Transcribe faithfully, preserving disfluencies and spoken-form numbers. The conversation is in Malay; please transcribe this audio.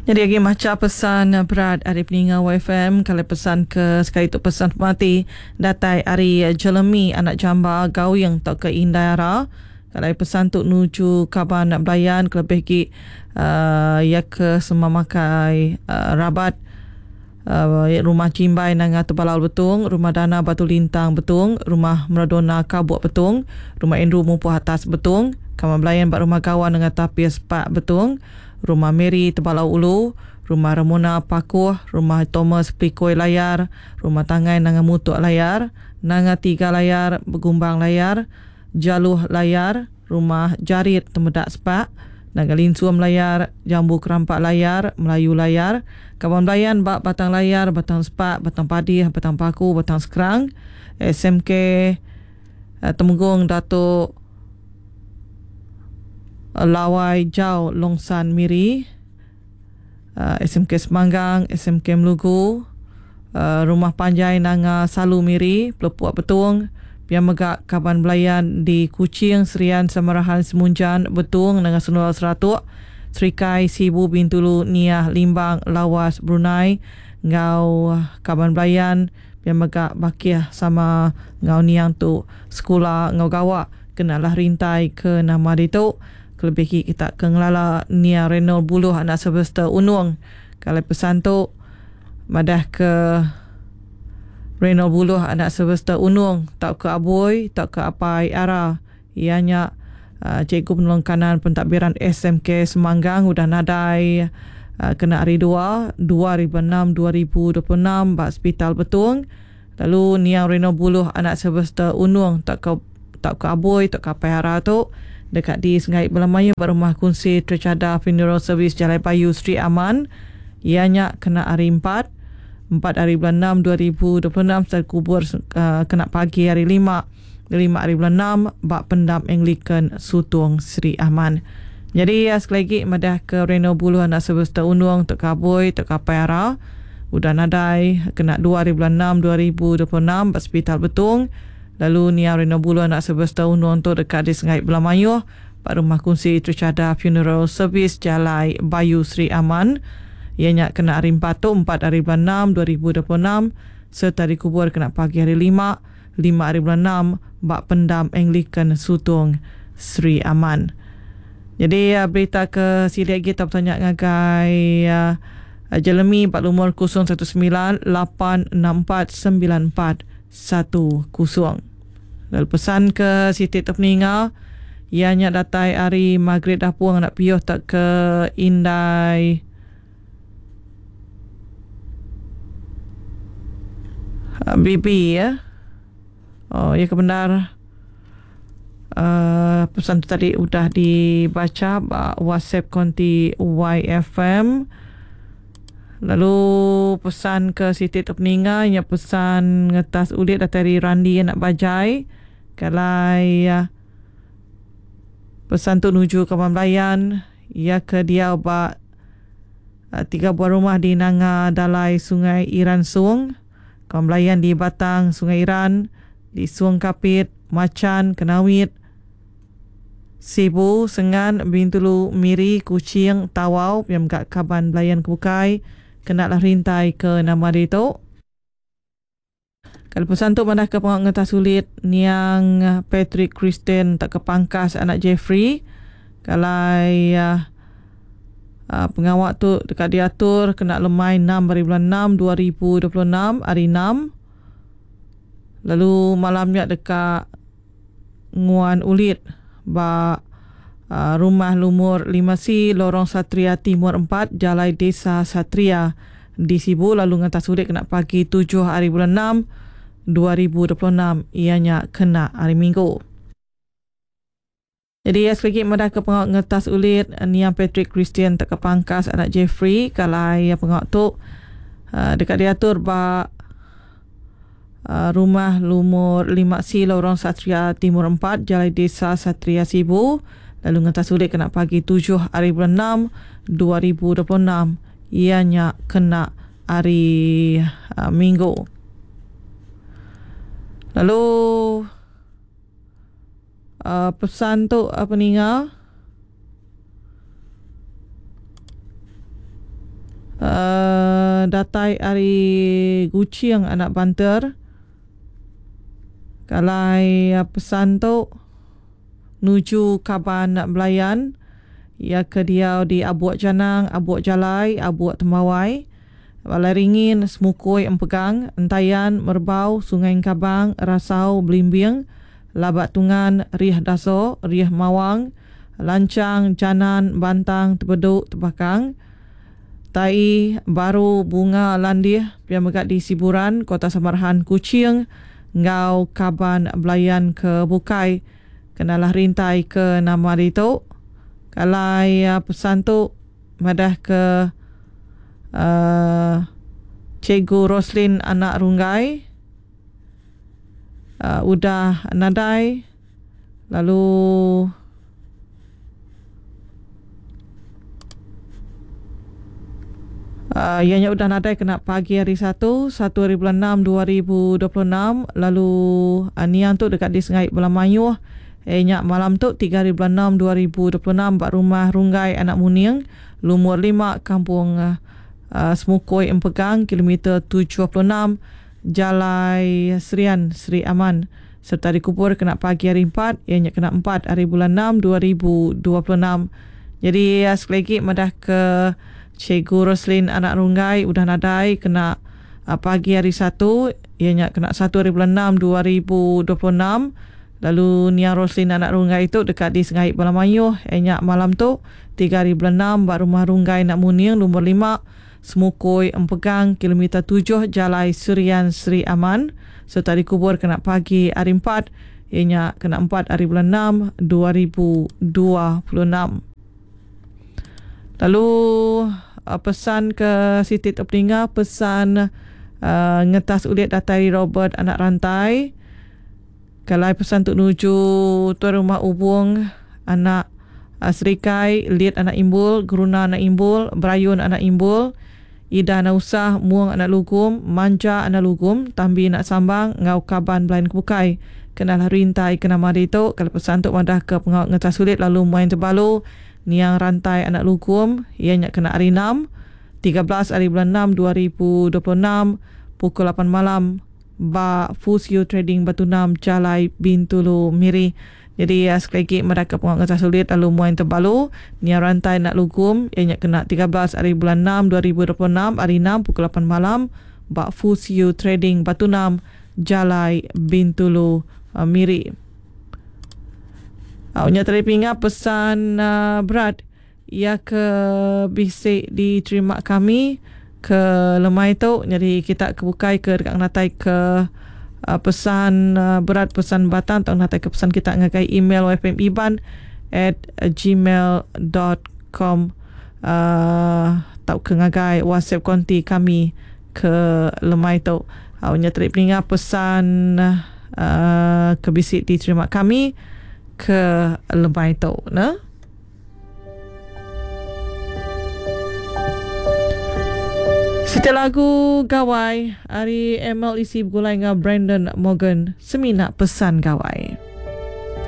Jadi lagi macam pesan berat hari peningan Y F M. Kalau pesan ke sekali tu pesan mati datai hari Jelemi anak jamba gau yang tak ke Indara. Kalau pesan tu nuju kabar nak belayan kelebih ki uh, ya ke semua makai uh, rabat uh, rumah Cimbai nanga Tebalal betung, rumah Dana Batu Lintang betung, rumah Meradona Kabuk betung, rumah Andrew Mumpu Atas betung, kamar belayan bak rumah kawan dengan Tapis Pak betung, rumah Mary Tebalau Ulu, rumah Ramona Pakuh, rumah Thomas Plikoi layar, rumah Tangai nanga Mutuk layar, nanga Tiga layar, Begumbang layar, Jaluh layar, rumah Jarit Temedak Sepak, nanga Linsuam layar, Jambu Kerampak layar, Melayu layar, kawan belayan bak Batang layar, Batang Sepak, Batang Padih, Batang Paku, Batang Sekerang, S M K uh, Temenggung Datuk Lawai Jau Longsan Miri, uh, S M K Semanggang, S M K Melugu, uh, Rumah Panjai Nanga Salu Miri, Pelepuk Betung, Pian Megak Kaban Belayan di Kuching, Serian Samarahan Semunjan Betung Nanga Sunul Seratuk, Serikai Sibu Bintulu Niah Limbang Lawas Brunei, Ngau Kaban Belayan, Pian Megak Bakiah sama Ngau Niang tu Sekolah Ngau Gawak, kenalah rintai ke nama ditu. Kelebih ki kita kengelala Nia Renal Buluh anak sebesta Unung. Kalau pesan tu madah ke Renal Buluh anak sebesta Unung, tak ke Aboy, tak ke Apai Ara. Ianya uh, Cikgu Penolong Kanan Pentadbiran S M K Semanggang udah nadai uh, kena hari dua dua ribu enam dua ribu dua puluh enam bak hospital betung. Lalu Nia Renal Buluh anak sebesta Unung, tak ke tak ke Aboy, tak ke Apai Ara tu dekat di Sungai Belamayu Rumah Kunci Tercada Funeral Service Jalan Bayu Sri Aman. Ianya kena hari empat empat hari bulan enam dua ribu dua puluh enam, setelah kubur uh, kena pagi hari lima lima hari bulan enam bak pendam Anglican Sutung Sri Aman. Jadi ya, sekali lagi madah ke Reno Buluh anak sebesta Unung, Tok Kaboy, Tok Kapayara udah nadai kena dua hari bulan enam dua ribu dua puluh enam bak hospital betung. Lalu Nia Reno Buluh anak sebesta Unung tu dekat di Sungai Belamayu Pak Rumah Kunci Tercada Funeral Service Jalan Bayu Sri Aman. Ianya kena hari empat tu empat hari bulan enam dua ribu dua puluh enam, serta dikubur kena pagi hari lima lima hari bulan enam bak pendam Anglican Sutung Sri Aman. Jadi uh, berita ke sini lagi kita bertanya ngagai uh, Jelemi Pak Lumur kosong satu sembilan lapan enam empat sembilan empat satu kosong. Lalu pesan ke Siti Terpeninga, ianya datai hari Maghrib Dapuang nak piuh tak ke Indai Bibi ya. Oh ya, kebenar. Uh, pesan tu tadi udah dibaca bah, WhatsApp konti Y F M. Lalu pesan ke Siti Terpeninga, ianya pesan ngetas ulit dari Randi nak bajai. Kalau ya, pesan tu nuju ke Belayan, ia ke dia bak uh, tiga buah rumah di Nanga Dalai Sungai Iran Sung. Kaum Belayan di Batang Sungai Iran, di Suang Kapit, Macan, Kenawit, Sibu, Sengan, Bintulu, Miri, Kuching, Tawau, yang gak Kaban Belayan Kebukai, kenalah rintai ke nama itu. Kalau pesan tu mandah ke pengak ngetas sulit Niang Patrick Kristen tak ke Pangkas anak Jeffrey. Kalau uh, Uh, pengawak tu dekat diatur kena lemai enam hari bulan enam dua ribu dua puluh enam hari enam. Lalu malamnya dekat Nguan Ulit ba uh, rumah lumur lima C Lorong Satria Timur empat Jalai Desa Satria di Sibu. Lalu ngetas sulit kena pagi tujuh hari bulan enam dua ribu dua puluh enam, ianya kena hari Minggu. Jadi ya, sekali lagi madah ke pengawak ngetas ulit Niang Patrick Christian tak ke Pangkas anak Jeffrey. Kalau ya pengawak tu uh, dekat diatur ba uh, rumah lumur lima C Lorong Satria Timur empat Jalan Desa Satria Sibu. Lalu ngetas ulit kena pagi tujuh hari bulan enam dua ribu dua puluh enam, ianya kena hari uh, Minggu. Lalu Uh, pesan tu apa ni ngah? uh, datai ari Guciang anak banter. Kalai uh, pesan tu nuju Kaban Belayan, ia ke dia di Abuak Janang, Abuak Jalai, Abuak Temawai, Balai Ringin, Semukoi, Empegang, Entayan, Merbau, Sungai Kabang, Rasau, Belimbing, Labat Tungan, Riah Daso, Riah Mawang, Lancang, Janan, Bantang, Tebeduk, Tebakang, Tai, Baru, Bunga, Landih, Pian Megat di Siburan, Kota Samarahan, Kuching, Ngau, Kaban Belayan ke Bukai, kenalah rintai ke nama itu. Kalai uh, pesan tu madah ke uh, Cikgu Roslin anak Rungai, uh, udah nadai, lalu uh, ianya udah nadai kena pagi hari satu satu hari bulan enam dua ribu dua puluh enam, lalu uh, niang tu dekat di Sengai Belamayuh. Eh, nyak malam tu tiga hari bulan enam dua ribu dua puluh enam, Bak Rumah Rungai Anak Muning, Lumur lima, Kampung uh, uh, Semukoi Empegang, kilometer tujuh puluh enam, Jalai Serian Seri Aman, serta dikubur kena pagi hari empat, ianya kena empat hari bulan enam dua ribu dua puluh enam. Jadi uh, sekali lagi madah ke Cikgu Roslin anak Rungai udah nadai kena uh, pagi hari satu, ianya kena satu hari bulan enam dua ribu dua puluh enam. Lalu Niang Roslin anak Rungai itu dekat di Sengai Belamayuh, enyak malam tu tiga hari bulan enam, Bak Rumah Rungai Anak Muning, Lumur lima, Semukoi Empegang, kilometer tujuh, Jalai Serian Seri Aman, serta dikubur kena pagi hari empat, enyak kena empat hari bulan enam dua ribu dua puluh enam. Lalu uh, pesan ke Siti Terpeninga, pesan uh, ngetas ulit datai Robert anak rantai. Kalai pesan tu nuju Tuan Rumah Ubung anak uh, Serikai, Liat anak Imbul, Geruna anak Imbul, Berayun anak Imbul, Ida anak Usah, Muang anak Lugum, Manja anak Lugum, Tambi anak Sambang, Ngau Kaban Belayan Kebukai. Kenalah rintai kena mari tu. Kalau pesan tu madah ke pengawal ngetas sulit, lalu main terbalu Niang Rantai anak Lugum, ianya kena hari enam tiga belas hari bulan enam dua ribu dua puluh enam, pukul lapan malam, Ba Fusio Trading Batu Enam, Jalai Bintulu Miri. Jadi uh, sekali lagi mereka pengawal ngetas sulit, lalu main terbalu Niang Rantai anak Lugum, ianya kena tiga belas hari bulan enam dua ribu dua puluh enam, hari enam pukul lapan malam, Ba Fusio Trading Batu Enam, Jalai Bintulu uh, Miri. Awaknya tadi pingat pesan uh, berat ia ke bisik diterima kami ke lemai tu. Jadi kita kebukai ke dekat ngatai ke uh, pesan uh, berat pesan batan atau ngatai ke pesan kita ngakai email f m iban at gmail dot com uh, tau ke ngagai WhatsApp konti kami ke lemai tu. Awaknya tadi pingat pesan uh, ke bisik diterima kami ke lemai tu, nah. Setiap lagu gawai hari M L E C bergulai dengan Brandon Morgan, Semina Pesan Gawai.